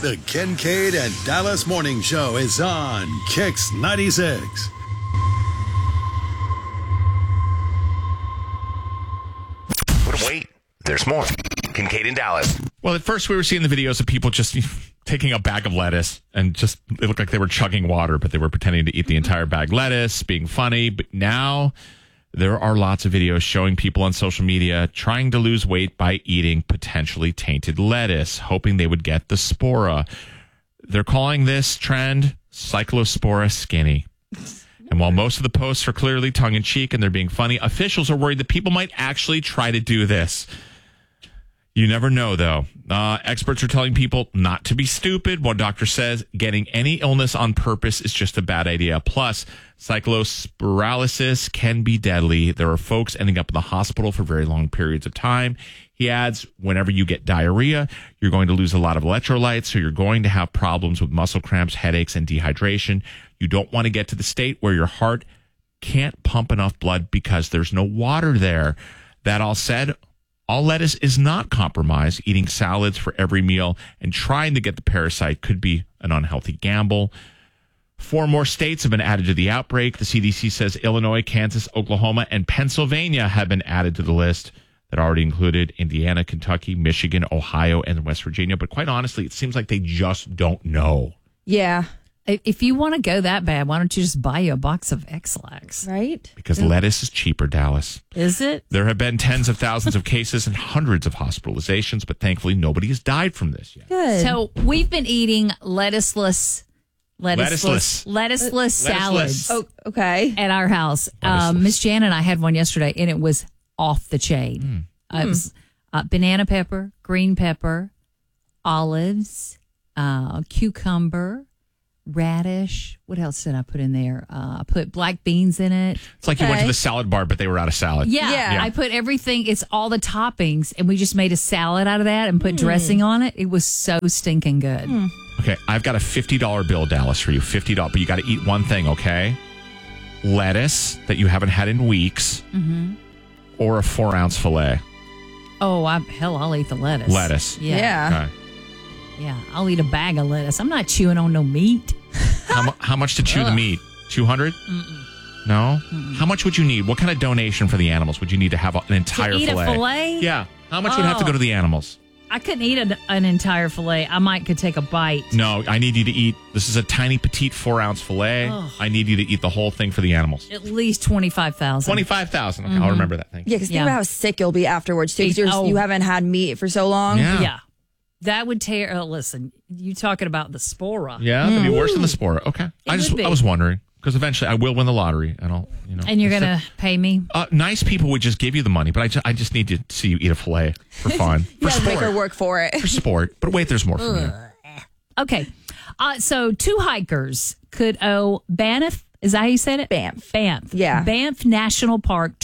The Kincaid and Dallas Morning Show is on Kix 96. But wait, there's more. Kincaid and Dallas. Well, at first we were seeing the videos of people just taking a bag of lettuce and just, it looked like they were chugging water, but they were pretending to eat the entire bag lettuce, being funny. But now there are lots of videos showing people on social media trying to lose weight by eating potentially tainted lettuce, hoping they would get the spora. They're calling this trend Cyclospora Skinny. And while most of the posts are clearly tongue-in-cheek and they're being funny, officials are worried that people might actually try to do this. You never know, though. Experts are telling people not to be stupid. One doctor says getting any illness on purpose is just a bad idea. Plus, cyclospiralysis can be deadly. There are folks ending up in the hospital for very long periods of time. He adds, whenever you get diarrhea, you're going to lose a lot of electrolytes, so you're going to have problems with muscle cramps, headaches, and dehydration. You don't want to get to the state where your heart can't pump enough blood because there's no water there. That all said, all lettuce is not compromised. Eating salads for every meal and trying to get the parasite could be an unhealthy gamble. 4 more states have been added to the outbreak. The CDC says Illinois, Kansas, Oklahoma, and Pennsylvania have been added to the list that already included Indiana, Kentucky, Michigan, Ohio, and West Virginia. But quite honestly, it seems like they just don't know. Yeah. If you want to go that bad, why don't you just buy you a box of X-Lax? Right? Because lettuce is cheaper, Dallas. Is it? There have been tens of thousands of cases and hundreds of hospitalizations, but thankfully nobody has died from this yet. Good. So we've been eating lettuceless salads Oh, okay. at our house. Miss Jan and I had one yesterday, and it was off the chain. It was banana pepper, green pepper, olives, cucumber, radish. What else did I put in there? I put black beans in it. It's like you went to the salad bar, but they were out of salad. Yeah. I put everything. It's all the toppings, and we just made a salad out of that and put dressing on it. It was so stinking good. Okay, I've got a $50 bill, Dallas, for you. $50, but you got to eat one thing, okay? Lettuce that you haven't had in weeks, or a 4-ounce filet. Oh, I'll eat the lettuce. Lettuce. Yeah. Okay. Yeah, I'll eat a bag of lettuce. I'm not chewing on no meat. How much to chew the meat? 200? No? How much would you need? What kind of donation for the animals would you need to have an entire eat filet? a filet? Yeah. How much would have to go to the animals? I couldn't eat an entire filet. I could take a bite. No, I need you to eat. This is a tiny, petite 4-ounce filet. I need you to eat the whole thing for the animals. At least 25,000. 25,000. Okay, I'll remember that. Thank you. Yeah, because think about how sick you'll be afterwards, too, because you haven't had meat for so long. Yeah. That would tear. Listen, you talking about the spora? Yeah, that'd be worse than the spora. Okay, I was wondering because eventually I will win the lottery, and I'll And you're gonna pay me? Nice people would just give you the money, but I just need to see you eat a filet for fun, for sport, make her work for it. for sport. But wait, there's more for you. Okay, so 2 hikers could owe Banff. Is that how you said it? Banff. Yeah, Banff National Park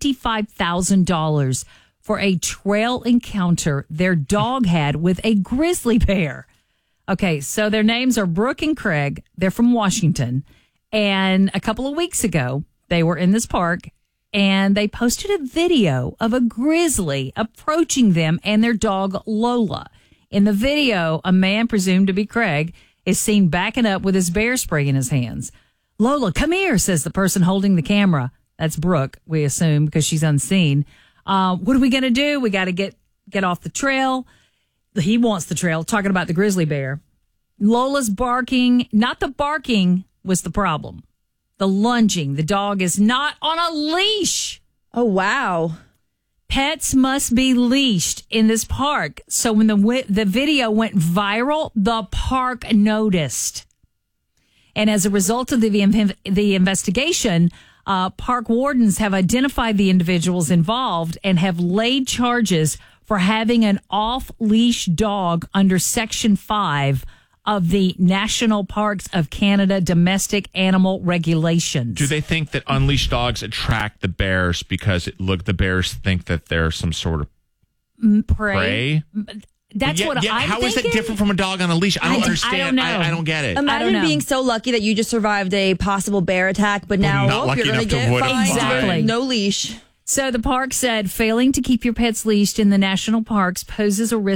$25,000. for a trail encounter their dog had with a grizzly bear. Okay, so their names are Brooke and Craig. They're from Washington. And a couple of weeks ago, they were in this park and they posted a video of a grizzly approaching them and their dog, Lola. In the video, a man presumed to be Craig is seen backing up with his bear spray in his hands. Lola, come here, says the person holding the camera. That's Brooke, we assume, because she's unseen. What are we going to do? We got to get off the trail. He wants the trail, talking about the grizzly bear. Lola's barking. Not the barking was the problem. The lunging. The dog is not on a leash. Oh, wow. Pets must be leashed in this park. So when the video went viral, the park noticed. And as a result of the investigation, park wardens have identified the individuals involved and have laid charges for having an off-leash dog under Section 5 of the National Parks of Canada domestic animal regulations. Do they think that unleashed dogs attract the bears because the bears think that they're some sort of prey? That's what I'm How thinking. is that different from a dog on a leash? I don't understand. I don't get it. Imagine being so lucky that you just survived a possible bear attack, but now you're going to get fined. Exactly. No leash. So the park said failing to keep your pets leashed in the national parks poses a risk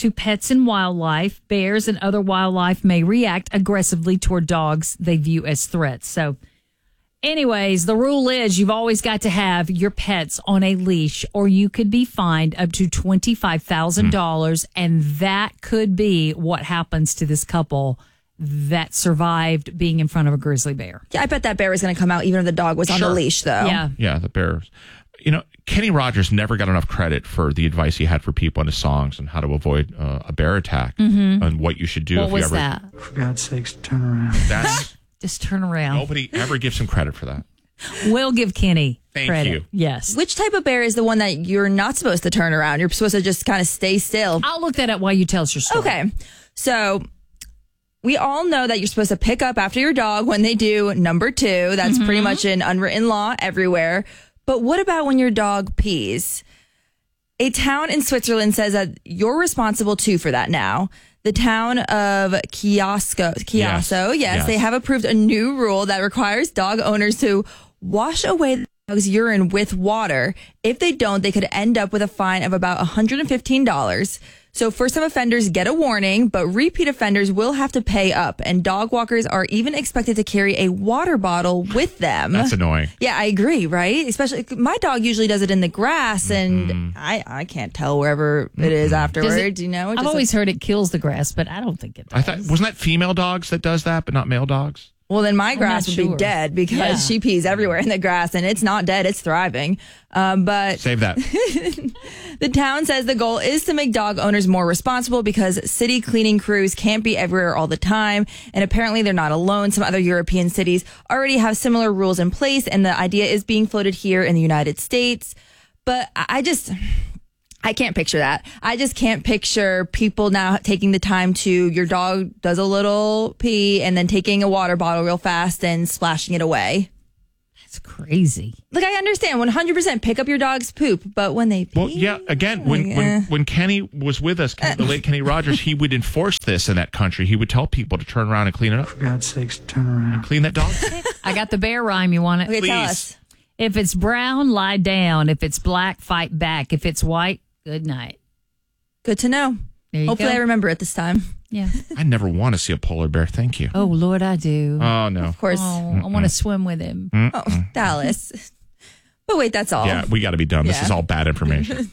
to pets and wildlife. Bears and other wildlife may react aggressively toward dogs they view as threats. So, anyways, the rule is you've always got to have your pets on a leash or you could be fined up to $25,000. And that could be what happens to this couple that survived being in front of a grizzly bear. Yeah, I bet that bear was going to come out even if the dog was on the leash, though. Yeah. Yeah, the bears. You know, Kenny Rogers never got enough credit for the advice he had for people in his songs on how to avoid a bear attack and what you should do. What if was you ever, that? For God's sakes, turn around. That's Just turn around. nobody ever gives him credit for that. We'll give Kenny Thank credit. you. Yes. Which type of bear is the one that you're not supposed to turn around? You're supposed to just kind of stay still. I'll look that up while you tell us your story. Okay. So we all know that you're supposed to pick up after your dog when they do number 2. That's pretty much an unwritten law everywhere. But what about when your dog pees? A town in Switzerland says that you're responsible too for that now. The town of Chiasso, yes, they have approved a new rule that requires dog owners to wash away the dog's urine with water. If they don't, they could end up with a fine of about $115. So first-time offenders get a warning, but repeat offenders will have to pay up. And dog walkers are even expected to carry a water bottle with them. That's annoying. Yeah, I agree, right? Especially my dog usually does it in the grass, and I can't tell wherever it is afterwards. You know, I've always heard it kills the grass, but I don't think it does. I thought wasn't that female dogs that does that, but not male dogs? Well, then my grass would not be sure. dead because Yeah. she pees everywhere in the grass, and it's not dead; it's thriving. But Save that. the town says the goal is to make dog owners more responsible because city cleaning crews can't be everywhere all the time. And apparently they're not alone. Some other European cities already have similar rules in place. And the idea is being floated here in the United States. But I can't picture that. I just can't picture people now taking the time to, your dog does a little pee and then taking a water bottle real fast and splashing it away. That's crazy. Like, I understand 100% pick up your dog's poop, but when they pee, Well, yeah. Again, when Kenny was with us, the late Kenny Rogers, he would enforce this in that country. He would tell people to turn around and clean it up. For God's sakes, turn around. Clean that dog. I got the bear rhyme. You want it? okay, tell please. us. If it's brown, lie down. If it's black, fight back. If it's white, good night. Good to know. There you Hopefully go. I remember it this time. Yeah. I never want to see a polar bear. Thank you. Oh, Lord, I do. Oh, no. Of course. Oh, I want to swim with him. Oh, Dallas. But wait, that's all. Yeah, we got to be done. This Yeah. is all bad information.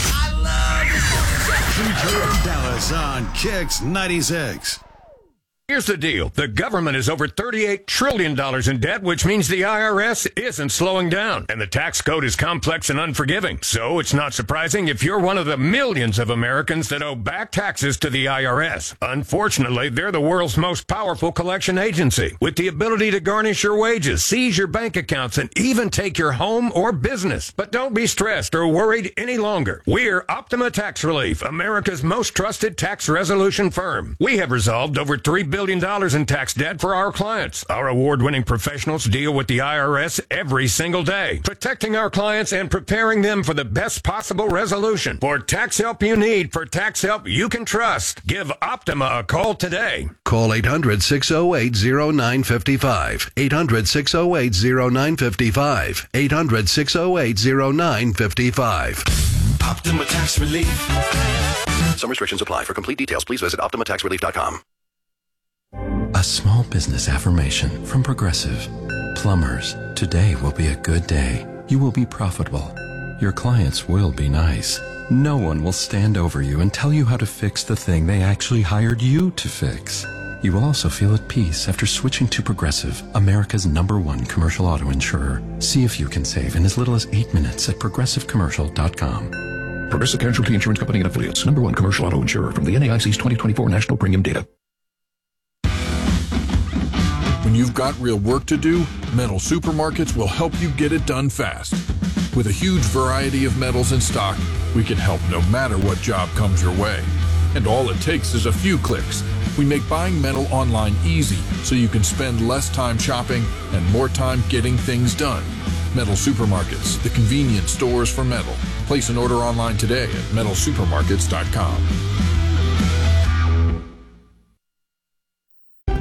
BJ and Dallas on Kicks 96. Here's the deal. The government is over $38 trillion in debt, which means the IRS isn't slowing down. And the tax code is complex and unforgiving. So it's not surprising if you're one of the millions of Americans that owe back taxes to the IRS. Unfortunately, they're the world's most powerful collection agency, with the ability to garnish your wages, seize your bank accounts, and even take your home or business. But don't be stressed or worried any longer. We're Optima Tax Relief, America's most trusted tax resolution firm. We have resolved over $3 billion in tax debt for our clients. Our award-winning professionals deal with the IRS every single day, protecting our clients and preparing them for the best possible resolution. For tax help you need, for tax help you can trust, give Optima a call today. Call 800-608-0955. 800-608-0955. 800-608-0955. Optima Tax Relief. Some restrictions apply. For complete details, please visit OptimaTaxRelief.com. A small business affirmation from Progressive. Plumbers, today will be a good day. You will be profitable. Your clients will be nice. No one will stand over you and tell you how to fix the thing they actually hired you to fix. You will also feel at peace after switching to Progressive, America's #1 commercial auto insurer. See if you can save in as little as 8 minutes at progressivecommercial.com. Progressive Casualty Insurance Company and Affiliates, #1 commercial auto insurer from the NAIC's 2024 national premium data. When you've got real work to do, Metal Supermarkets will help you get it done fast. With a huge variety of metals in stock, we can help no matter what job comes your way. And all it takes is a few clicks. We make buying metal online easy so you can spend less time shopping and more time getting things done. Metal Supermarkets, the convenient stores for metal. Place an order online today at metalsupermarkets.com.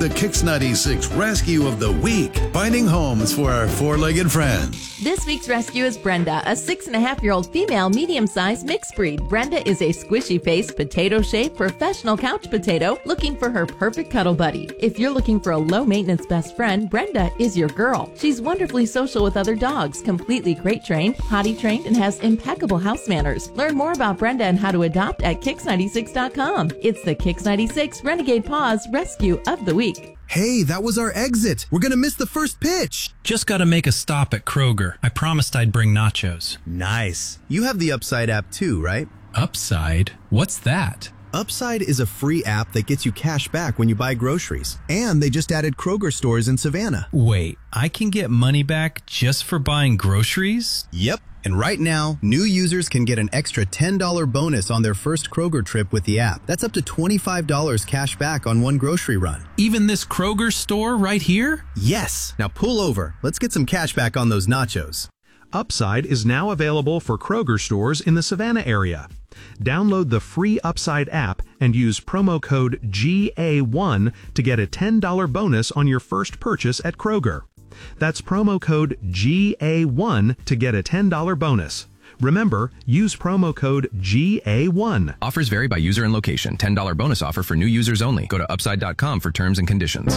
the Kix 96 Rescue of the Week, finding homes for our four-legged friends. This week's rescue is Brenda, a 6.5-year-old female medium-sized mixed breed. Brenda is a squishy-faced, potato-shaped, professional couch potato looking for her perfect cuddle buddy. If you're looking for a low-maintenance best friend, Brenda is your girl. She's wonderfully social with other dogs, completely crate-trained, potty-trained, and has impeccable house manners. Learn more about Brenda and how to adopt at Kix96.com. It's the Kix 96 Renegade Paws Rescue of the Week. Hey, that was our exit. We're going to miss the first pitch. Just got to make a stop at Kroger. I promised I'd bring nachos. Nice. You have the Upside app too, right? Upside? What's that? Upside is a free app that gets you cash back when you buy groceries. And they just added Kroger stores in Savannah. Wait, I can get money back just for buying groceries? Yep. And right now, new users can get an extra $10 bonus on their first Kroger trip with the app. That's up to $25 cash back on one grocery run. Even this Kroger store right here? Yes. Now pull over. Let's get some cash back on those nachos. Upside is now available for Kroger stores in the Savannah area. Download the free Upside app and use promo code GA1 to get a $10 bonus on your first purchase at Kroger. That's promo code GA1 to get a $10 bonus. Remember, use promo code GA1. Offers vary by user and location. $10 bonus offer for new users only. Go to Upside.com for terms and conditions.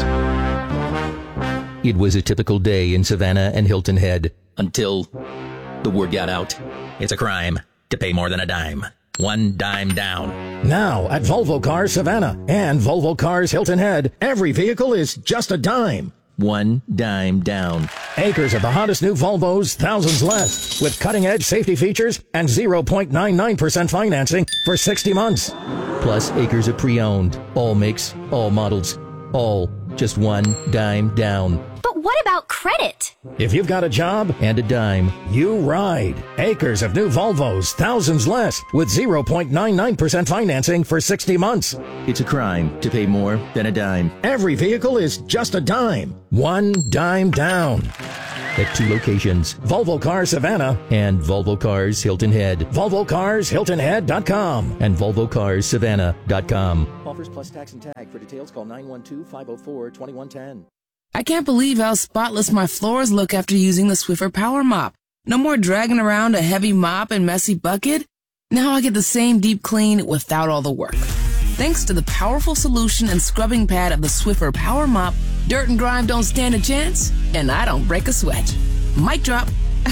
It was a typical day in Savannah and Hilton Head until the word got out. It's a crime to pay more than a dime. One dime down. Now at Volvo Cars Savannah and Volvo Cars Hilton Head, every vehicle is just a dime. One dime down. Acres of the hottest new Volvos, thousands less, with cutting-edge safety features and 0.99% financing for 60 months. Plus acres of pre-owned. All makes, all models, all just one dime down. But what about credit? If you've got a job and a dime, you ride. Acres of new Volvos, thousands less, with 0.99% financing for 60 months. It's a crime to pay more than a dime. Every vehicle is just a dime. One dime down. At two locations, Volvo Cars Savannah and Volvo Cars Hilton Head. VolvoCarsHiltonHead.com and VolvoCarsSavannah.com. Offers plus tax and tag. For details, call 912-504-2110. I can't believe how spotless my floors look after using the Swiffer Power Mop. No more dragging around a heavy mop and messy bucket. Now I get the same deep clean without all the work. Thanks to the powerful solution and scrubbing pad of the Swiffer Power Mop, dirt and grime don't stand a chance, and I don't break a sweat. Mic drop.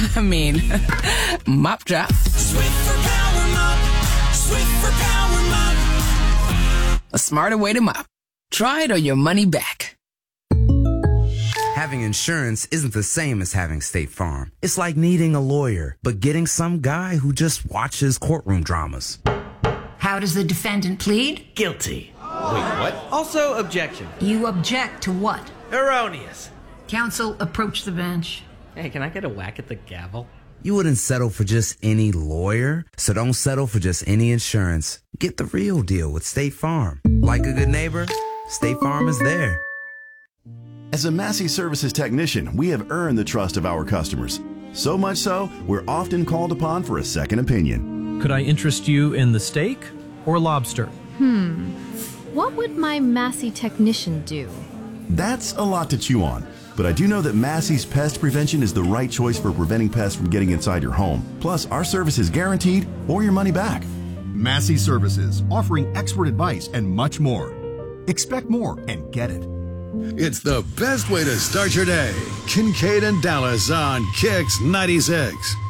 Mop drop. Swiffer Power Mop. Swiffer Power Mop. A smarter way to mop. Try it or your money back. Having insurance isn't the same as having State Farm. It's like needing a lawyer, but getting some guy who just watches courtroom dramas. How does the defendant plead? Guilty. Wait, what? Also, objection. You object to what? Erroneous. Counsel, approach the bench. Hey, can I get a whack at the gavel? You wouldn't settle for just any lawyer, so don't settle for just any insurance. Get the real deal with State Farm. Like a good neighbor, State Farm is there. As a Massey Services technician, we have earned the trust of our customers. So much so, we're often called upon for a second opinion. Could I interest you in the steak or lobster? What would my Massey technician do? That's a lot to chew on. But I do know that Massey's Pest Prevention is the right choice for preventing pests from getting inside your home. Plus, our service is guaranteed or your money back. Massey Services, offering expert advice and much more. Expect more and get it. It's the best way to start your day. Kincaid and Dallas on Kix 96.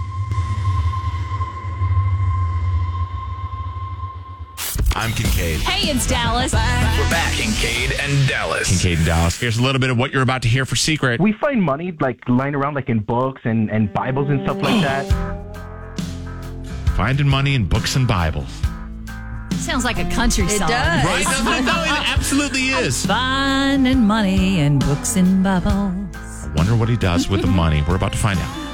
I'm Kincaid. Hey, it's Dallas. We're back. Kincaid and Dallas. Kincaid and Dallas. Here's a little bit of what you're about to hear for Secret. We find money lying around in books and Bibles and stuff like that. Finding money in books and Bibles. Sounds like a country song. It does. Right? No, it absolutely is. Finding money and books and Bibles. I wonder what he does with the money. We're about to find out.